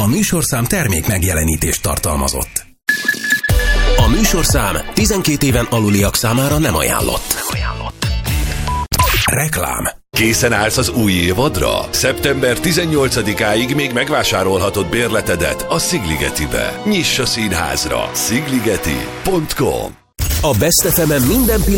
A műsorszám termék megjelenítést tartalmazott. A műsorszám 12 éven aluliak számára nem ajánlott. Reklám. Készen állsz az új évadra? Szeptember 18-áig még megvásárolhatod bérletedet a Szigligetibe. Nyiss a színházra. szigligeti.com. A Best FM-en minden